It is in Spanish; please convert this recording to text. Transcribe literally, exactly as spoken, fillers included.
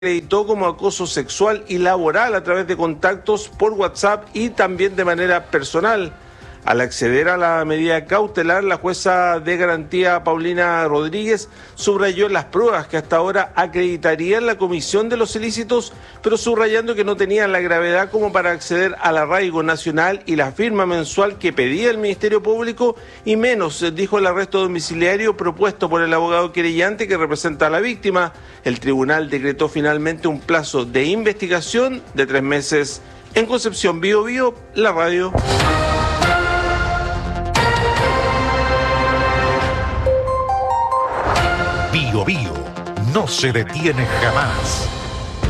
acreditó como acoso sexual y laboral a través de contactos por WhatsApp y también de manera personal. Al acceder a la medida cautelar, la jueza de garantía Paulina Rodríguez subrayó las pruebas que hasta ahora acreditarían la comisión de los ilícitos, pero subrayando que no tenían la gravedad como para acceder al arraigo nacional y la firma mensual que pedía el Ministerio Público, y menos, dijo, el arresto domiciliario propuesto por el abogado querellante que representa a la víctima. El tribunal decretó finalmente un plazo de investigación de tres meses. En Concepción, Bío Bío, la radio. Bío Bío no se detiene jamás.